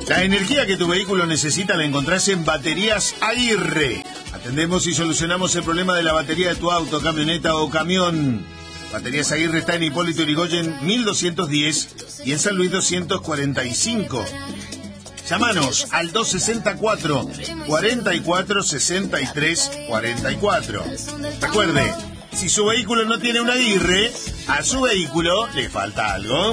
La energía que tu vehículo necesita la encontrás en Baterías Aguirre. Atendemos y solucionamos el problema de la batería de tu auto, camioneta o camión. Baterías Aguirre está en Hipólito Yrigoyen 1210 y en San Luis 245. Llámanos al 264 44 63 44. Recuerde, si su vehículo no tiene una Aguirre, a su vehículo le falta algo.